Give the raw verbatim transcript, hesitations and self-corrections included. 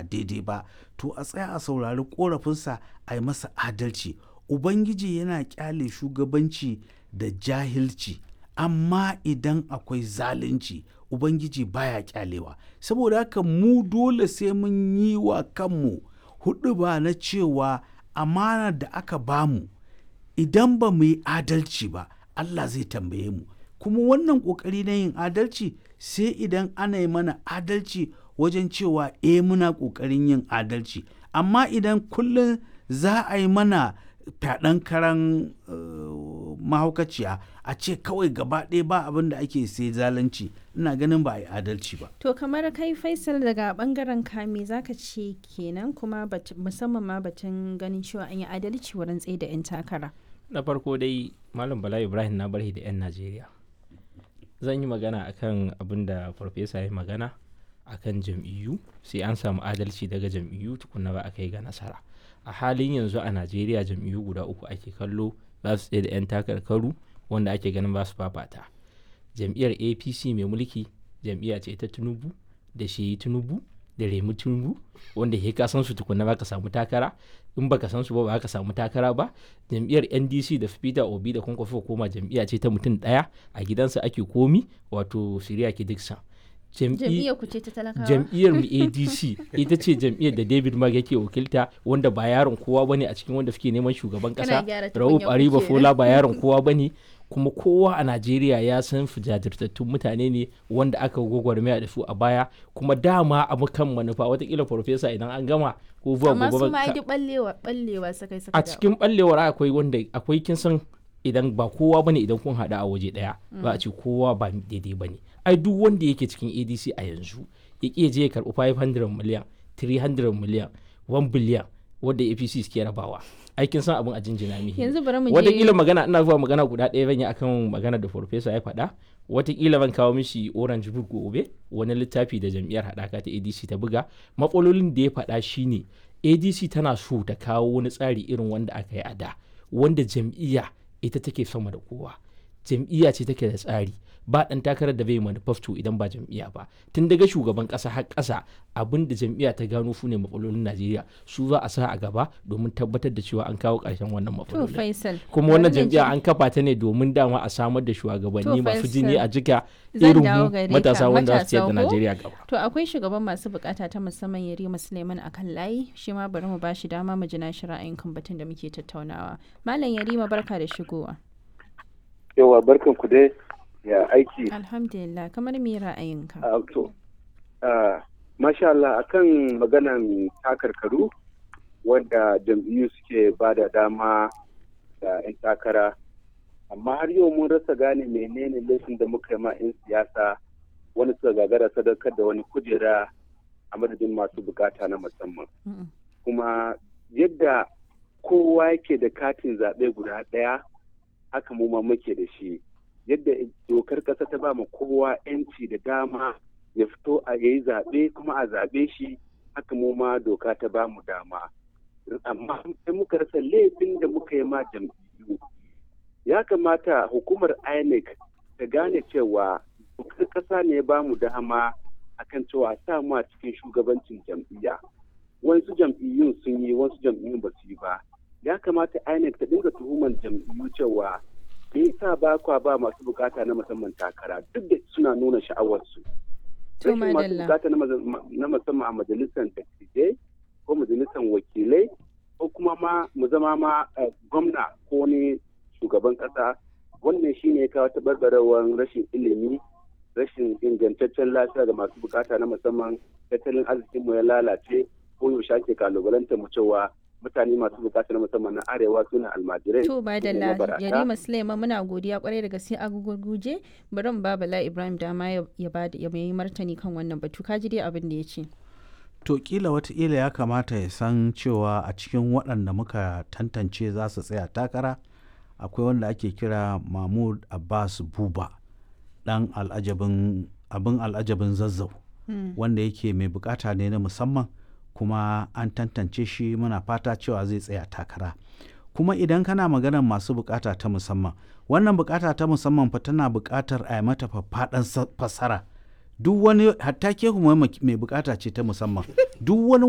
ba daidai ba, to a tsaya a saurari korafinsa a yi masa adalci. Ubangiji yana kyale shugabanci da jahilci, amma idan akwai zalunci Ubangiji baya kyalewa. Saboda haka mu dole sai mun yi wa kanmu huɗuba na cewa amana da aka bamu idan ba mu yi adalci ba Allah zai tambaye mu. Kuma wannan ƙoƙari na yin adalci sai idan ana yi mana adalci wajen cewa eh muna ƙoƙarin yin adalci. Amma idan kullum za a yi mana fyaɗen karan uh, mahaukaciya a ce kawai gaba ɗaya ba abin da ake sai zalunci, ina ganin ba a yi adalci ba. To kamar kai Faisal daga ɓangaren kame za ka ce kenan, kuma musamman ma batun ganin cewa an yi adalci wurin tsaye da 'yan takara. Na farko dai Malam Bala Ibrahim na barhi da 'yan Najeriya. Zan yi magana akan abin da Farfesa ya magana akan jam'iyyu, sai an samu adalci daga jam'iyyu tukunna ba a kai ga nasara. A halin yanzu a Najeriya jam'iyyu guda uku ake kallo za su tsaye da 'yan takarkaru wanda ake ganin ba su fafata. Jam'iyyar A P C mai mulki jam'iyya ce ta Tinubu da Shehi Tinubu da Remi Tinubu, wanda ke ka san su tukunna ba ka samu takara, in baka san su ba ba ka samu takara ba. Jam'iyyar N D C da Peter Obi da Kwankwaso koma jam'iyya ce ta mutum ɗaya, a gidansa ake komi, wato Siriyaki Dixon. Jam'iyyar ku ce ta talakawa? Jam'iyyar mu A D C ita ce jam'iyyar da David Mark yake wakilta, wanda ba yaron kowa bane a cikin wanda suke neman shugaban kasa. Rauf Aribafola ba yaron kowa bane, kuma kowa a Najeriya ya san su jajirtattun mutane ne wanda aka gwagwarmaya da su a baya, kuma dama abu kan manufa. Watakila Farfesa idan an gama ko zuwa gobe, amma su ma yi ballewa ballewa sakai sakai. A cikin ballewar akwai wanda akwai kin san idan ba kowa bane, idan kun hada a waje daya ba a ce kowa ba daidai bane. Ai duk wanda yake cikin A D C a yanzu ya ƙi je ya karɓi five hundred miliyan, three hundred miliyan, one billion wanda A P C suke rabawa. Aikin san abin a jinjina mihi. Yanzu bari mu je watakila magana, ina zuwa magana guda ɗaya zan yi akan magana da Farfesa ya faɗa. Watakila ban kawo mishi Orange Book gobe, wani littafi da jam'iyyar haɗaka ta A D C ta buga. Matsalolin da ya faɗa shine A D C tana so ta kawo wani tsari irin wanda aka yi a da, wanda jam'iyya ita take sama da kowa. Jam'iyya ce take da tsari, ba ɗan takarar da bai manifesto idan ba jam'iyya ba. Tun daga shugaban ƙasa har ƙasa, abin da jam'iyya ta gano su ne matsalolin Najeriya, su za a sa a gaba domin tabbatar da cewa an kawo ƙarshen wannan matsalolin. Kuma wannan jam'iyya an kafa ta ne domin dama a samar da shugabanni masu jini a jika irin mu matasa wanda za su ciyar da Najeriya gaba. To akwai shugaban masu bukata ta musamman Yarima Suleiman akan layi, shi ma bari mu ba shi dama mu ji nashi ra'ayin kan batun da muke tattaunawa. Malam Yarima, barka da shigowa. Yawa, barkan ku dai, ya aiki. Alhamdulillah, kamar me ra'ayinka? Uh, to, uh, masha Allah, akan maganan takarkaru wanda jam'iyyu suke ba da dama da 'yan takara, amma har yau mun rasa gane menene laifin da muka yi ma 'yan siyasa wani suka gagara sadakar da wani kujera a madadin masu bukata na musamman. Mm-mm. Kuma yadda kowa yake da katin zaɓe guda ɗaya, haka mu ma muke da shi. Yadda dokar ƙasa ta ba mu kowa 'yanci da dama ya fito a yayi zaɓe kuma a zaɓe shi, haka mu ma doka ta ba mu dama. Amma sai muka rasa laifin da muka yi ma jam'iyyu. Ya kamata hukumar I N E C ta gane cewa dokar ƙasa ne ya ba mu dama akan cewa sa mu a cikin shugabancin jam'iyya. Wasu jam'iyyun sun yi, wasu jam'iyyun ba su yi ba. Ya kamata I N E C ta dinga tuhumar jam'iyyu cewa me yasa ba kwa ba masu bukata na musamman takara, duk da suna nuna sha'awarsu. Rashin masu bukata na musamman a majalisar dattijai ko majalisar wakilai, ko kuma ma mu zama ma gwamna ko ne shugaban kasa, wannan shine ya kawo tabarbarewar rashin ilimi, rashin ingantaccen lafiya ga masu bukata na musamman. Tattalin arzikinmu ya lalace, ko yaushe ake kalubalanta mu cewa mutane masu bukata na musamman na arewa suna almajirai. To ba da Yarima Suleiman, muna godiya kwarai da gaske a gugurguje. Bari mu ba Bala Ibrahim dama ya ba ya yi martani kan wannan batu. Ka ji dai abin da ya ce. To kila wataƙila ya kamata ya san cewa a cikin waɗanda muka tantance za su tsaya takara akwai wanda ake kira Mahmud Abbas Buba, ɗan al'ajabin abin al'ajabin Zazzau, hmm. wanda yake mai bukata ne na musamman, kuma an tantance shi, muna fata cewa zai tsaya takara. Kuma idan kana maganar masu bukata ta musamman, wannan bukata ta musamman fa tana bukatar a yi mata faffaɗan fassara. Duk wani, hatta ke kuma mai bukata ce ta musamman, duk wani